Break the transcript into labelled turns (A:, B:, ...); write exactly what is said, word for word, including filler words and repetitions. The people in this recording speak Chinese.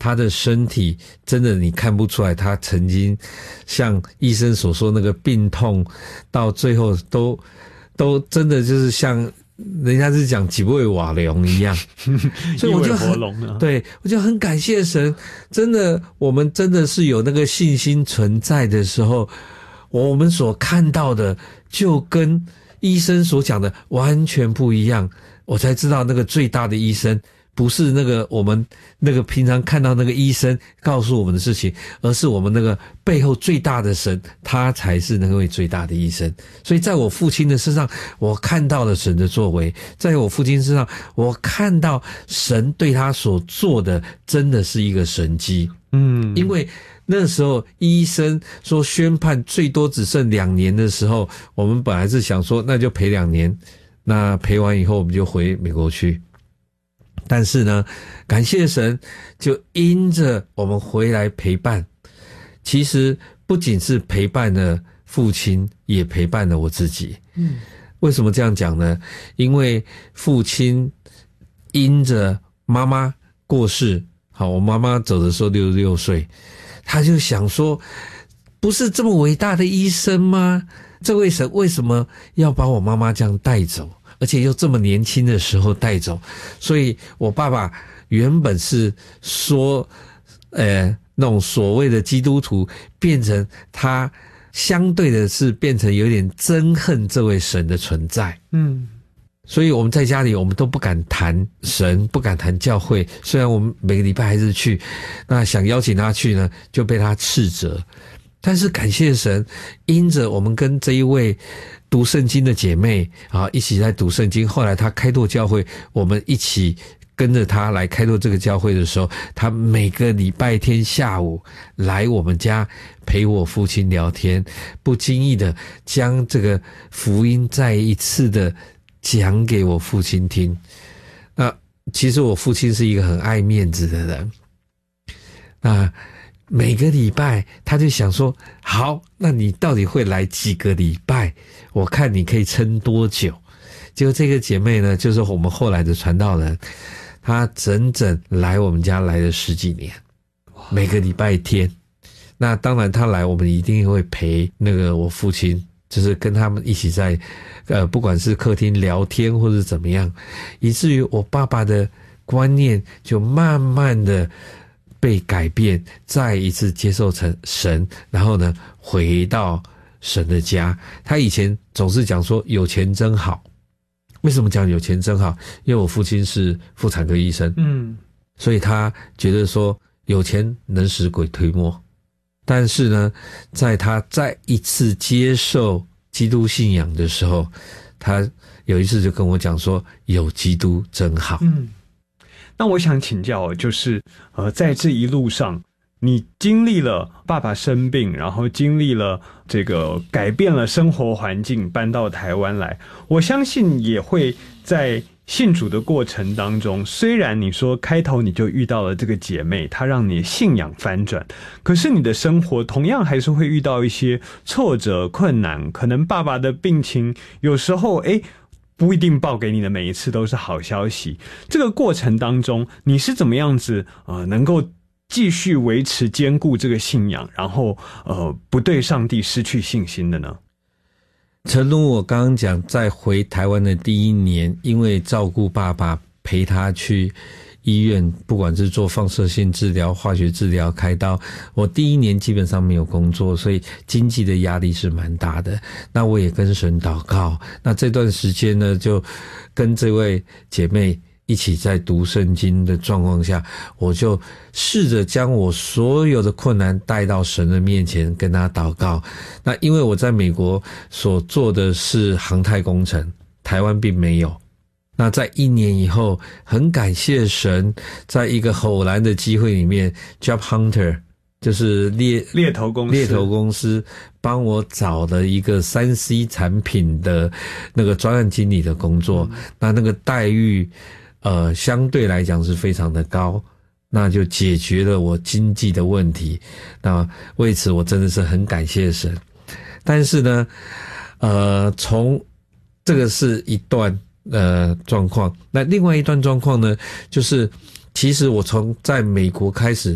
A: 他的身体真的你看不出来，他曾经像医生所说那个病痛，到最后都都真的就是像人家是讲几位瓦龙一样，所以我就很对，我就很感谢神，真的，我们真的是有那个信心存在的时候，我们所看到的就跟医生所讲的完全不一样，我才知道那个最大的医生不是那个我们那个平常看到那个医生告诉我们的事情，而是我们那个背后最大的神，他才是那位最大的医生。所以在我父亲的身上，我看到了神的作为，在我父亲身上，我看到神对他所做的真的是一个神迹。嗯，因为那时候医生说宣判最多只剩两年的时候，我们本来是想说那就赔两年，那赔完以后我们就回美国去。但是呢，感谢神，就因着我们回来陪伴，其实不仅是陪伴了父亲，也陪伴了我自己。嗯，为什么这样讲呢？因为父亲因着妈妈过世，好，我妈妈走的时候六十六岁，他就想说，不是这么伟大的医生吗？这位神为什么要把我妈妈这样带走？而且又这么年轻的时候带走，所以我爸爸原本是说，呃，那种所谓的基督徒，变成他相对的是变成有点憎恨这位神的存在。嗯，所以我们在家里我们都不敢谈神，不敢谈教会，虽然我们每个礼拜还是去，那想邀请他去呢，就被他斥责。但是感谢神，因着我们跟这一位读圣经的姐妹啊，一起在读圣经，后来她开拓教会，我们一起跟着她来开拓这个教会的时候，她每个礼拜天下午来我们家陪我父亲聊天，不经意的将这个福音再一次的讲给我父亲听。那其实我父亲是一个很爱面子的人，那每个礼拜他就想说，好，那你到底会来几个礼拜？我看你可以撑多久。结果这个姐妹呢，就是我们后来的传道人，她整整来我们家来了十几年，每个礼拜天。那当然她来我们一定会陪那个我父亲，就是跟他们一起在呃不管是客厅聊天或者怎么样，以至于我爸爸的观念就慢慢的被改变，再一次接受成神，然后呢回到神的家。他以前总是讲说有钱真好，为什么讲有钱真好？因为我父亲是妇产科医生，嗯，所以他觉得说有钱能使鬼推磨。但是呢，在他再一次接受基督信仰的时候，他有一次就跟我讲说有基督真好。嗯，
B: 那我想请教，就是呃，在这一路上，你经历了爸爸生病，然后经历了这个改变了生活环境，搬到台湾来，我相信也会在信主的过程当中，虽然你说开头你就遇到了这个姐妹，她让你信仰翻转，可是你的生活同样还是会遇到一些挫折困难，可能爸爸的病情有时候诶不一定报给你的每一次都是好消息。这个过程当中，你是怎么样子呃能够继续维持坚固这个信仰，然后呃不对上帝失去信心的呢？
A: 诚如我刚刚讲，在回台湾的第一年，因为照顾爸爸，陪他去医院，不管是做放射性治疗、化学治疗、开刀，我第一年基本上没有工作，所以经济的压力是蛮大的。那我也跟神祷告，那这段时间呢，就跟这位姐妹一起在读圣经的状况下，我就试着将我所有的困难带到神的面前，跟他祷告。那因为我在美国所做的是航太工程，台湾并没有。那在一年以后，很感谢神，在一个偶然的机会里面 Job Hunter 就是猎
B: 猎头公司
A: 猎头公司帮我找了一个 三 C 产品的那个专案经理的工作，嗯、那那个待遇呃相对来讲是非常的高，那就解决了我经济的问题。那为此我真的是很感谢神。但是呢呃从这个是一段呃状况，那另外一段状况呢，就是其实我从在美国开始